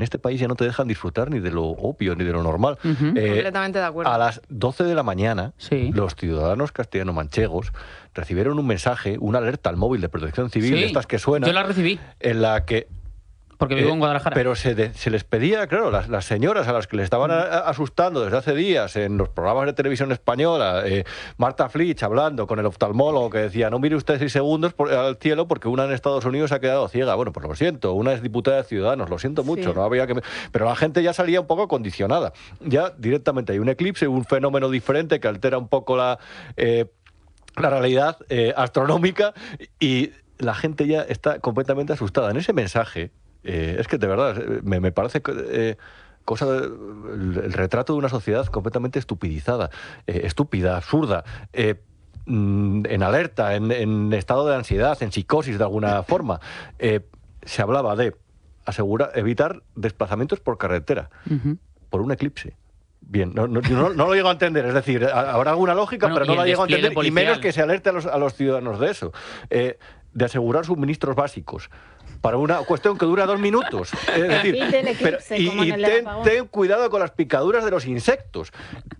este país ya no te dejan disfrutar ni de lo obvio ni de lo normal. Completamente de acuerdo. A las 12 de la mañana, Sí. los ciudadanos castellano-manchegos recibieron un mensaje, una alerta al móvil de Protección Civil, Sí, de estas que suenan, yo la recibí, en la que... porque vivo en Guadalajara. Pero se les pedía, claro, las señoras a las que le estaban asustando desde hace días en los programas de televisión española, Marta Flitsch hablando con el oftalmólogo que decía, no mire usted 6 segundos al cielo porque una en Estados Unidos ha quedado ciega. Bueno, pues lo siento, una es diputada de Ciudadanos, lo siento mucho, Sí. no había que... Pero la gente ya salía un poco condicionada. Ya directamente hay un eclipse, un fenómeno diferente que altera un poco la realidad astronómica y la gente ya está completamente asustada. En ese mensaje... es que de verdad me parece el retrato de una sociedad completamente estupidizada, estúpida, absurda, en alerta, en estado de ansiedad, en psicosis de alguna forma. Se hablaba de evitar desplazamientos por carretera, por un eclipse. Bien, no lo llego a entender, es decir, habrá alguna lógica, Bueno, pero no y la el llego a despliegue entender, y policial. menos que se alerte a los ciudadanos de eso. De asegurar suministros básicos para una cuestión que dura 2 minutos. Es decir, Evite el eclipse, como en el apagón. ten cuidado con las picaduras de los insectos.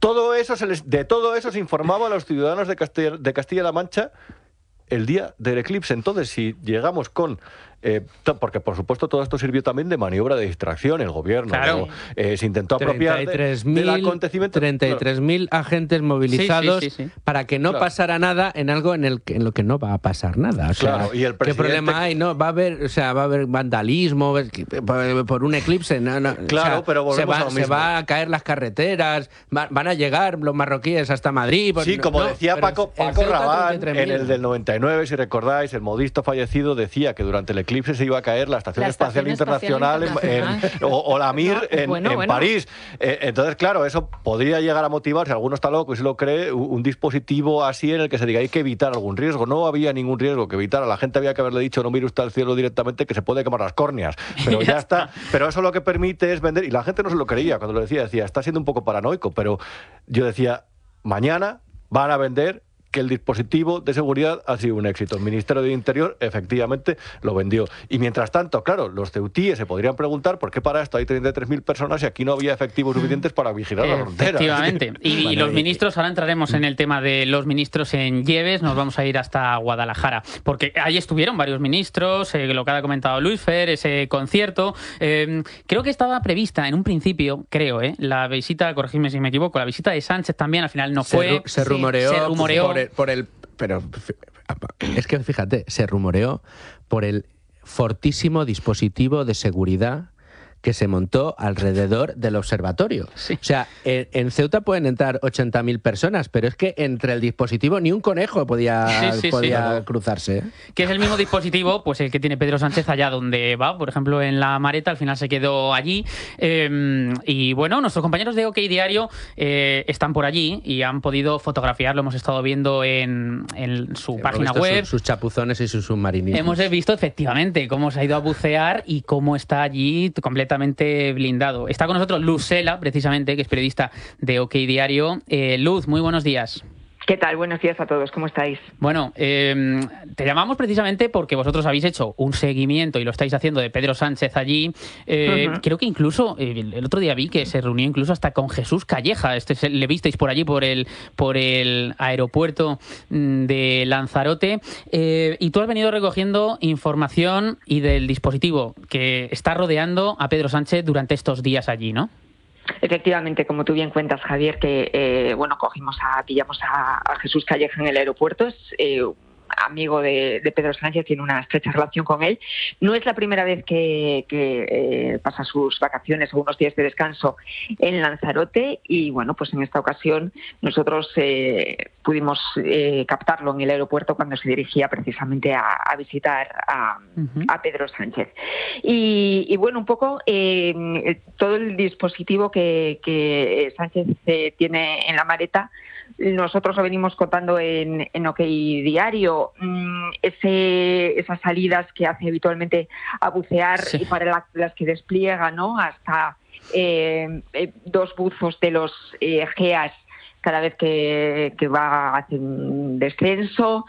De todo eso se informaba a los ciudadanos de Castilla-La Mancha el día del eclipse. Entonces, si llegamos con... porque, por supuesto, todo esto sirvió también de maniobra de distracción. El gobierno, Claro. ¿no? Se intentó apropiar del acontecimiento. 33.000 agentes movilizados Sí. para que no pasara nada en algo en lo que no va a pasar nada. O sea, Claro, y el ¿qué presidente... problema hay? No, va a haber vandalismo por un eclipse. No, Claro, pero volvemos a lo se mismo. va a caer las carreteras, van a llegar los marroquíes hasta Madrid. Pues, Sí, como decía pero Paco en Ceuta, Rabanne, 33.000. en el del 99, si recordáis, el modisto fallecido decía que durante el eclipse se iba a caer la Estación La Espacial Estación Internacional Espacial o la Mir Bueno. en París. Entonces, claro, eso podría llegar a motivar, si alguno está loco y se lo cree, un dispositivo así en el que se diga hay que evitar algún riesgo. No había ningún riesgo que evitar. A la gente había que haberle dicho no mire usted al cielo directamente que se puede quemar las córneas. Pero ya está. Pero eso lo que permite es vender. Y la gente no se lo creía cuando lo decía. Decía, está siendo un poco paranoico. Pero yo decía, mañana van a vender que el dispositivo de seguridad ha sido un éxito. El Ministerio de Interior efectivamente lo vendió. Y mientras tanto, claro, los ceutíes se podrían preguntar por qué para esto hay 33.000 personas y aquí no había efectivos suficientes para vigilar la frontera. Efectivamente. Y los ministros, ahora entraremos en el tema de los ministros en Lleves, nos vamos a ir hasta Guadalajara, porque ahí estuvieron varios ministros, lo que ha comentado Luis Fer, ese concierto. Creo que estaba prevista en un principio, la visita, corregidme si me equivoco, la visita de Sánchez también, al final no fue. Se rumoreó. Se rumoreó. Pero es que fíjate, se rumoreó por el fortísimo dispositivo de seguridad que se montó alrededor del observatorio. Sí. O sea, en Ceuta pueden entrar 80.000 personas, pero es que entre el dispositivo ni un conejo podía cruzarse. Que es el mismo dispositivo, pues el que tiene Pedro Sánchez allá donde va, por ejemplo, en La Mareta, al final se quedó allí. Y bueno, nuestros compañeros de OK Diario están por allí y han podido fotografiar, lo hemos estado viendo en su página web. Sus chapuzones y sus submarinismos. Hemos visto efectivamente cómo se ha ido a bucear y cómo está allí completamente blindado. Está con nosotros Luz Sela, precisamente, que es periodista de OK Diario. Luz, muy buenos días. ¿Qué tal? Buenos días a todos, ¿cómo estáis? Bueno, te llamamos precisamente porque vosotros habéis hecho un seguimiento y lo estáis haciendo de Pedro Sánchez allí. Creo que incluso, el otro día vi que se reunió incluso hasta con Jesús Calleja. Le visteis por allí, por el aeropuerto de Lanzarote. Y tú has venido recogiendo información y del dispositivo que está rodeando a Pedro Sánchez durante estos días allí, ¿no? Efectivamente, como tú bien cuentas, Javier, que pillamos a Jesús Calleja en el aeropuerto. Es amigo de Pedro Sánchez, tiene una estrecha relación con él. No es la primera vez que pasa sus vacaciones o unos días de descanso en Lanzarote y bueno, pues en esta ocasión nosotros pudimos captarlo en el aeropuerto cuando se dirigía precisamente a visitar a Pedro Sánchez. Y bueno, un poco todo el dispositivo que Sánchez tiene en la maleta, nosotros lo venimos contando en OK Diario, esas salidas que hace habitualmente a bucear y para las que despliega, ¿no? Hasta 2 buzos de los GEAS cada vez que va a hacer un descenso,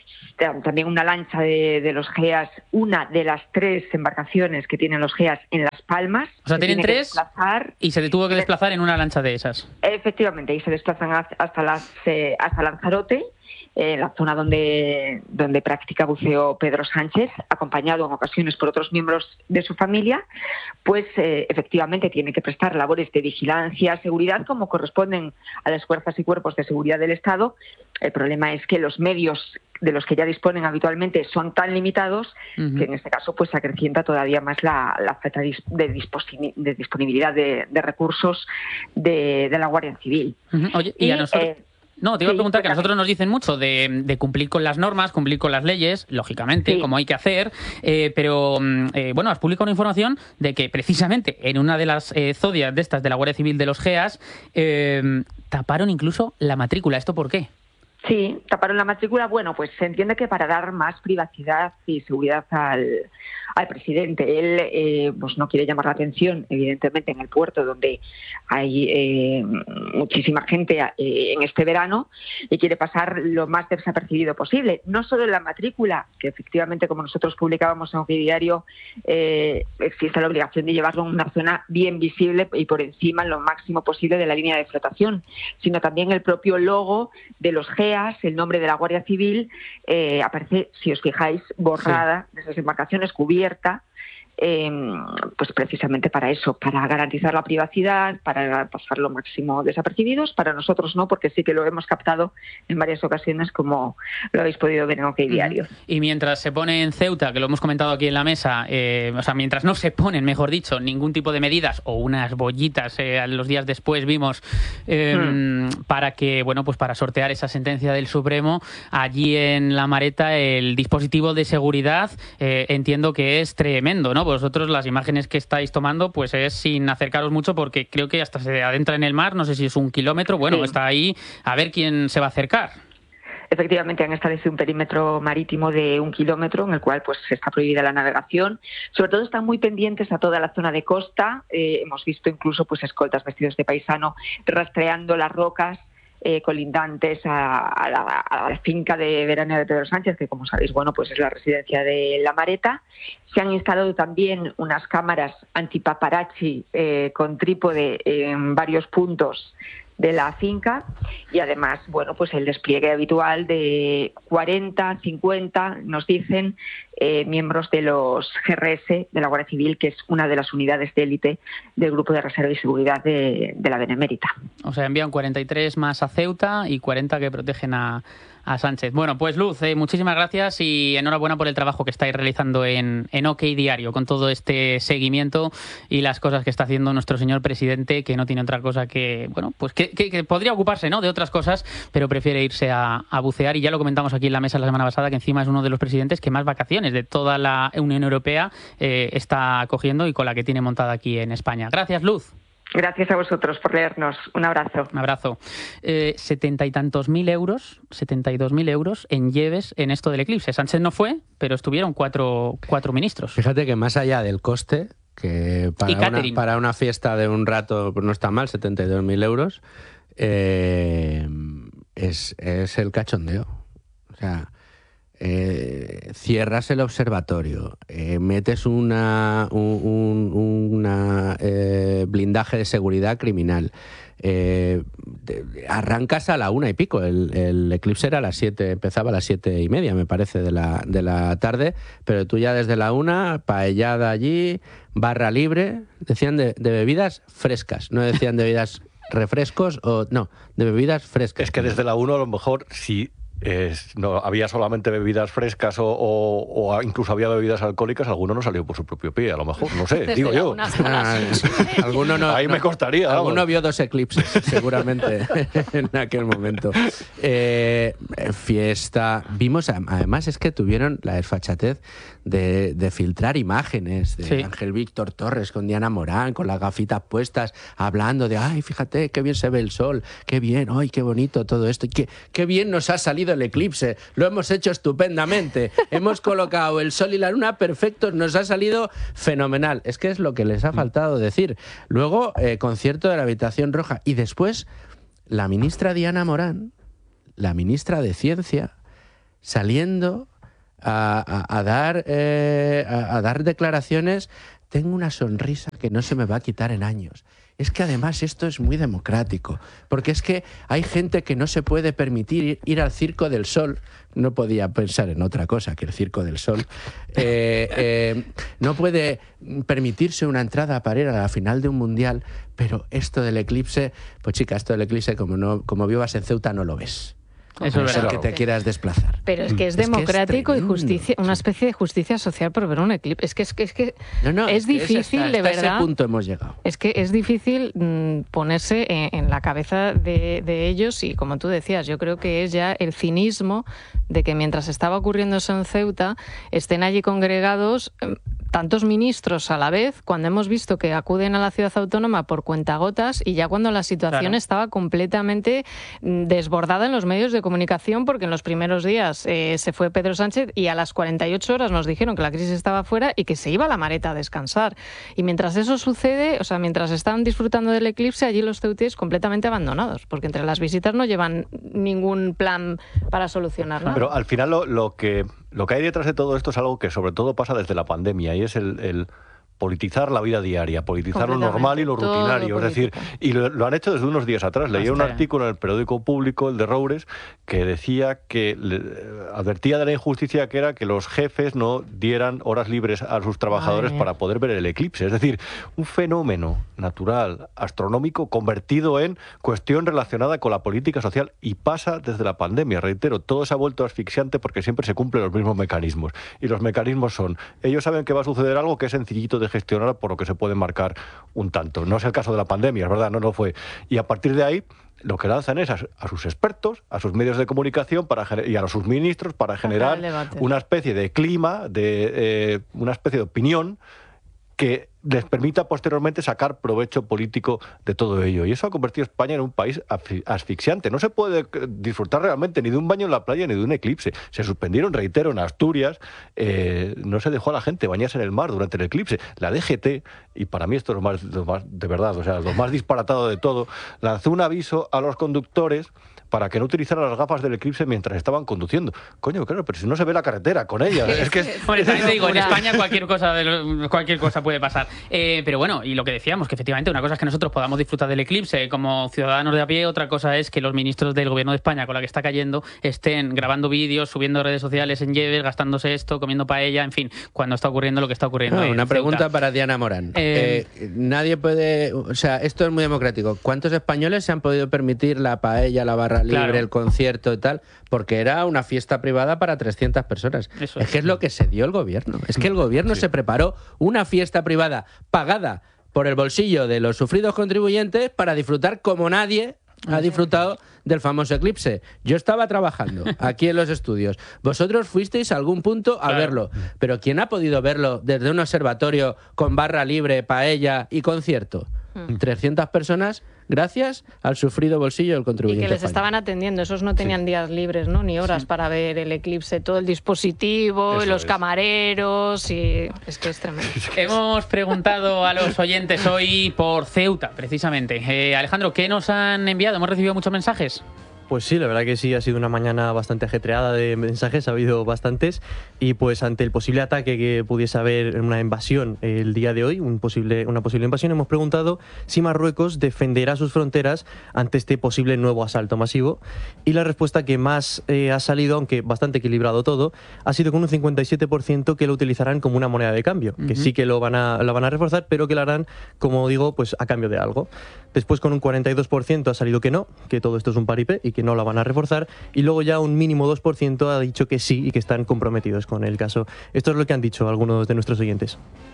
también una lancha de los GEAS, una de las 3 embarcaciones que tienen los GEAS en las Palmas. O sea, tienen 3 y se tuvo que desplazar en una lancha de esas. Efectivamente, y se desplazan hasta Lanzarote, en la zona donde practica buceo Pedro Sánchez, acompañado en ocasiones por otros miembros de su familia, pues efectivamente tiene que prestar labores de vigilancia, seguridad, como corresponden a las fuerzas y cuerpos de seguridad del Estado. El problema es que los medios de los que ya disponen habitualmente son tan limitados que en este caso pues se acrecienta todavía más la falta de disponibilidad de recursos de la Guardia Civil. Oye, y a nosotros... No, te iba a preguntar que a nosotros nos dicen mucho de cumplir con las normas, cumplir con las leyes, lógicamente, como hay que hacer, pero bueno, has publicado una información de que precisamente en una de las zodias de estas de la Guardia Civil de los GEAS taparon incluso la matrícula. ¿Esto por qué? Sí, taparon la matrícula. Bueno, pues se entiende que para dar más privacidad y seguridad al presidente. Él pues no quiere llamar la atención, evidentemente, en el puerto donde hay muchísima gente en este verano, y quiere pasar lo más desapercibido posible. No solo en la matrícula, que efectivamente, como nosotros publicábamos en OK Diario, existe la obligación de llevarlo en una zona bien visible y por encima lo máximo posible de la línea de flotación, sino también el propio logo de los GEAS, el nombre de la Guardia Civil, aparece, si os fijáis, borrada de esas embarcaciones, cubierta, pues precisamente para eso, para garantizar la privacidad, para pasar lo máximo desapercibidos. Para nosotros no, porque sí que lo hemos captado en varias ocasiones, como lo habéis podido ver en OK Diario. Y mientras se pone en Ceuta, que lo hemos comentado aquí en la mesa, o sea, mientras no se ponen, mejor dicho, ningún tipo de medidas o unas bollitas, los días después vimos, para que, bueno, pues para sortear esa sentencia del Supremo, allí en La Mareta el dispositivo de seguridad entiendo que es tremendo, ¿no? Vosotros las imágenes que estáis tomando pues es sin acercaros mucho, porque creo que hasta se adentra en el mar, no sé si es 1 kilómetro, bueno, está ahí a ver quién se va a acercar. Efectivamente, han establecido un perímetro marítimo de 1 kilómetro en el cual pues está prohibida la navegación. Sobre todo están muy pendientes a toda la zona de costa. Hemos visto incluso pues escoltas vestidos de paisano rastreando las rocas colindantes a la finca de veraneo de Pedro Sánchez, que como sabéis, bueno, pues es la residencia de La Mareta. Se han instalado también unas cámaras antipaparazzi con trípode en varios puntos de la finca, y además, bueno, pues el despliegue habitual de 40, 50, nos dicen, miembros de los GRS de la Guardia Civil, que es una de las unidades de élite del Grupo de Reserva y Seguridad de la Benemérita. O sea, envían 43 más a Ceuta y 40 que protegen a Sánchez. Bueno, pues Luz, muchísimas gracias y enhorabuena por el trabajo que estáis realizando en OK Diario, con todo este seguimiento y las cosas que está haciendo nuestro señor presidente, que no tiene otra cosa que, bueno, pues que podría ocuparse, ¿no?, de otras cosas, pero prefiere irse a bucear. Y ya lo comentamos aquí en la mesa la semana pasada, que encima es uno de los presidentes que más vacaciones de toda la Unión Europea está cogiendo, y con la que tiene montada aquí en España. Gracias, Luz. Gracias a vosotros por leernos. Un abrazo. Un abrazo. 70 y tantos mil euros, 72.000 euros en lleves en esto del eclipse. Sánchez no fue, pero estuvieron cuatro ministros. Fíjate que más allá del coste, que para una fiesta de un rato pues no está mal, 72.000 euros, es el cachondeo. O sea, cierras el observatorio, metes un blindaje de seguridad criminal, arrancas a la 1:00 el eclipse era a las 7, empezaba a las 7:30, me parece, de la tarde, pero tú ya desde la 1, paellada allí, barra libre, decían de bebidas frescas, no decían de bebidas refrescos, no, de bebidas frescas. Es que desde la 1 a lo mejor sí. No había solamente bebidas frescas o incluso había bebidas alcohólicas, alguno no salió por su propio pie, a lo mejor, no sé, digo yo. Alguno no, ahí me costaría. Alguno vio 2 eclipses, seguramente, en aquel momento. Fiesta. Vimos, además, es que tuvieron la desfachatez de filtrar imágenes de Ángel Víctor Torres con Diana Morán, con las gafitas puestas, hablando de, ay, fíjate, qué bien se ve el sol, qué bien, ay, qué bonito todo esto, qué bien nos ha salido el eclipse, lo hemos hecho estupendamente, hemos colocado el sol y la luna perfectos, nos ha salido fenomenal. Es que es lo que les ha faltado decir. Luego, concierto de la Habitación Roja, y después la ministra Diana Morán, la ministra de Ciencia, saliendo a dar declaraciones tengo una sonrisa que no se me va a quitar en años. Es que además esto es muy democrático, porque es que hay gente que no se puede permitir ir al Circo del Sol, no podía pensar en otra cosa que el Circo del Sol, no puede permitirse una entrada para ir a la final de un mundial, pero esto del eclipse, pues chica, esto del eclipse como vivas en Ceuta no lo ves. Eso es verdad. Que te quieras desplazar. Pero es que es democrático y justicia, una especie de justicia social por ver un eclipse. Es que es difícil, de verdad. A ese punto hemos llegado. Es que es difícil ponerse en la cabeza de ellos y, como tú decías, yo creo que es ya el cinismo de que mientras estaba ocurriendo eso en Ceuta, estén allí congregados tantos ministros a la vez, cuando hemos visto que acuden a la ciudad autónoma por cuentagotas y ya cuando la situación estaba completamente desbordada en los medios de comunicación, porque en los primeros días se fue Pedro Sánchez y a las 48 horas nos dijeron que la crisis estaba fuera y que se iba a la Mareta a descansar. Y mientras eso sucede, o sea, mientras están disfrutando del eclipse, allí los ceutíes completamente abandonados, porque entre las visitas no llevan ningún plan para solucionar nada. Pero al final lo que hay detrás de todo esto es algo que sobre todo pasa desde la pandemia, y es el politizar la vida diaria, politizar lo normal y lo rutinario. Es decir, y lo han hecho desde unos días atrás. Leí un artículo en el periódico Público, el de Roures, que decía que advertía de la injusticia que era que los jefes no dieran horas libres a sus trabajadores para poder ver el eclipse. Es decir, un fenómeno natural, astronómico, convertido en cuestión relacionada con la política social, y pasa desde la pandemia. Reitero, todo se ha vuelto asfixiante porque siempre se cumplen los mismos mecanismos. Y los mecanismos son, ellos saben que va a suceder algo que es sencillito de gestionar, por lo que se puede marcar un tanto. No es el caso de la pandemia, es verdad, no fue. Y a partir de ahí, lo que lanzan es a sus expertos, a sus medios de comunicación y a sus ministros para generar una especie de clima, una especie de opinión que les permita posteriormente sacar provecho político de todo ello. Y eso ha convertido a España en un país asfixiante. No se puede disfrutar realmente ni de un baño en la playa ni de un eclipse. Se suspendieron, reitero, en Asturias, no se dejó a la gente bañarse en el mar durante el eclipse. La DGT, y para mí esto es lo más de verdad, o sea, lo más disparatado de todo, lanzó un aviso a los conductores para que no utilizaran las gafas del eclipse mientras estaban conduciendo. Coño, claro, pero si no se ve la carretera con ellas. Bueno, también te digo, en España cualquier cosa puede pasar. Pero bueno, y lo que decíamos, que efectivamente una cosa es que nosotros podamos disfrutar del eclipse como ciudadanos de a pie, otra cosa es que los ministros del gobierno de España, con la que está cayendo, estén grabando vídeos, subiendo redes sociales en Lleves, gastándose esto, comiendo paella, en fin, cuando está ocurriendo lo que está ocurriendo. Una pregunta para Diana Morán. Nadie puede... O sea, esto es muy democrático. ¿Cuántos españoles se han podido permitir la paella, la barra libre, el concierto y tal? Porque era una fiesta privada para 300 personas. Es que es lo que se dio el gobierno. Es que el gobierno se preparó una fiesta privada pagada por el bolsillo de los sufridos contribuyentes para disfrutar como nadie ha disfrutado del famoso eclipse. Yo estaba trabajando aquí en los estudios. Vosotros fuisteis a algún punto a verlo. Pero ¿quién ha podido verlo desde un observatorio con barra libre, paella y concierto? 300 personas gracias al sufrido bolsillo del contribuyente. Y que les estaban atendiendo. Esos no tenían días libres, ¿no? Ni horas para ver el eclipse. Todo el dispositivo, los camareros, y es que es tremendo. Hemos preguntado a los oyentes hoy por Ceuta, precisamente. Alejandro, ¿qué nos han enviado? ¿Hemos recibido muchos mensajes? Pues sí, la verdad que sí, ha sido una mañana bastante ajetreada de mensajes, ha habido bastantes, y pues ante el posible ataque que pudiese haber, una invasión el día de hoy, una posible invasión, hemos preguntado si Marruecos defenderá sus fronteras ante este posible nuevo asalto masivo, y la respuesta que más ha salido, aunque bastante equilibrado todo, ha sido con un 57% que lo utilizarán como una moneda de cambio, que sí que lo van a reforzar, pero que lo harán, como digo, pues a cambio de algo. Después con un 42% ha salido que no, que todo esto es un paripé y que no la van a reforzar, y luego ya un mínimo 2% ha dicho que sí y que están comprometidos con el caso. Esto es lo que han dicho algunos de nuestros oyentes.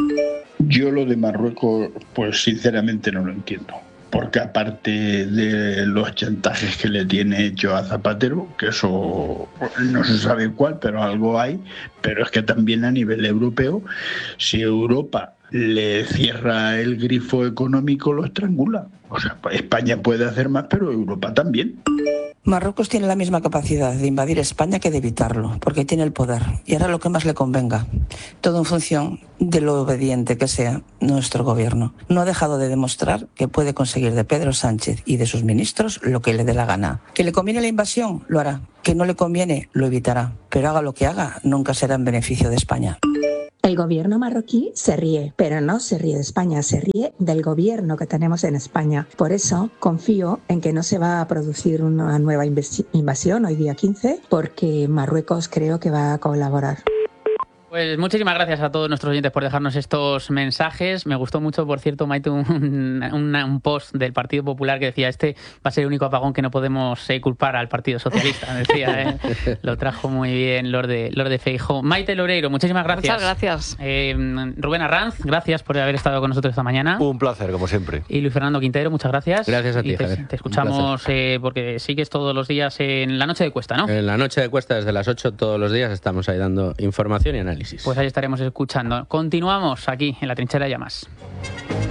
Yo lo de Marruecos, pues sinceramente no lo entiendo, porque aparte de los chantajes que le tiene hecho a Zapatero, que eso no se sabe cuál, pero algo hay, pero es que también a nivel europeo, si Europa le cierra el grifo económico, lo estrangula. O sea, España puede hacer más, pero Europa también. Marruecos tiene la misma capacidad de invadir España que de evitarlo, porque tiene el poder y hará lo que más le convenga. Todo en función de lo obediente que sea nuestro gobierno. No ha dejado de demostrar que puede conseguir de Pedro Sánchez y de sus ministros lo que le dé la gana. ¿Que le conviene la invasión? Lo hará. ¿Que no le conviene? Lo evitará. Pero haga lo que haga, nunca será en beneficio de España. El gobierno marroquí se ríe, pero no se ríe de España, se ríe del gobierno que tenemos en España. Por eso confío en que no se va a producir una nueva invasión hoy día 15, porque Marruecos creo que va a colaborar. Pues muchísimas gracias a todos nuestros oyentes por dejarnos estos mensajes. Me gustó mucho, por cierto, Maite, un post del Partido Popular que decía: este va a ser el único apagón que no podemos culpar al Partido Socialista. Decía, lo trajo muy bien Lord de Feijóo. Maite Loureiro, muchísimas gracias. Muchas gracias. Rubén Arranz, gracias por haber estado con nosotros esta mañana. Un placer, como siempre. Y Luis Fernando Quintero, muchas gracias. Gracias a ti, y Javier. Te escuchamos porque sigues todos los días en La Noche de Cuesta, ¿no? En La Noche de Cuesta, desde las 8 todos los días, estamos ahí dando información y análisis. Pues ahí estaremos escuchando. Continuamos aquí en La Trinchera ya más.